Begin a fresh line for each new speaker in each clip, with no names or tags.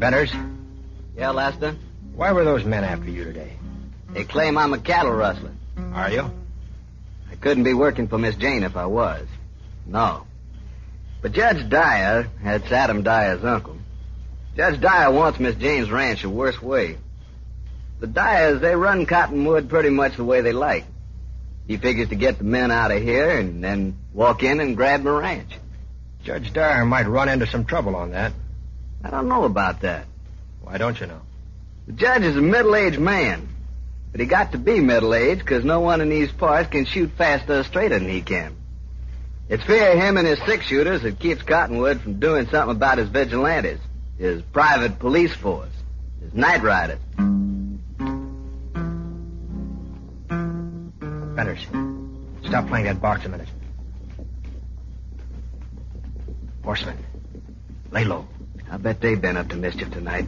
Benners?
Yeah, Lester?
Why were those men after you today?
They claim I'm a cattle rustler.
Are you?
I couldn't be working for Miss Jane if I was. No. But Judge Dyer, that's Adam Dyer's uncle. Judge Dyer wants Miss Jane's ranch a worse way. The Dyers, they run Cottonwood pretty much the way they like. He figures to get the men out of here and then walk in and grab the ranch.
Judge Dyer might run into some trouble on that.
I don't know about that.
Why don't you know?
The judge is a middle-aged man. But he got to be middle-aged because no one in these parts can shoot faster or straighter than he can. It's fear of him and his six-shooters that keeps Cottonwood from doing something about his vigilantes, his private police force, his night riders.
Benners, stop playing that box a minute. Horsemen, lay low.
I bet they've been up to mischief tonight.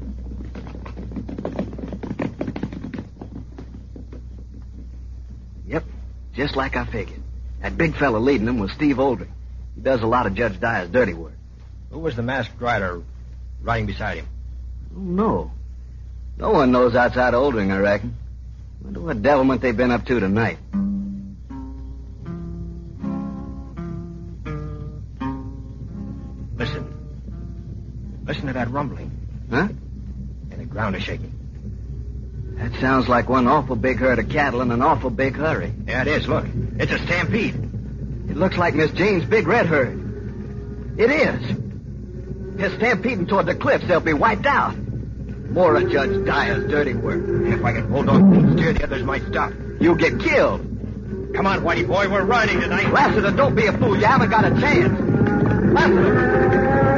Yep, just like I figured. That big fella leading them was Steve Oldring. He does a lot of Judge Dyer's dirty work.
Who was the masked rider riding beside him?
No. No one knows outside Oldring, I reckon. Wonder what devilment they've been up to tonight.
Listen. Listen to that rumbling.
Huh?
And the ground is shaking.
That sounds like one awful big herd of cattle in an awful big hurry.
Yeah, it is. Look. It's a stampede.
It looks like Miss Jane's big red herd. It is. They're stampeding toward the cliffs. They'll be wiped out. More of Judge Dyer's dirty work.
If I can hold on and steer, the others might stop.
You'll get killed.
Come on, Whitey boy. We're riding tonight.
Lassiter, don't be a fool. You haven't got a chance. Lassiter!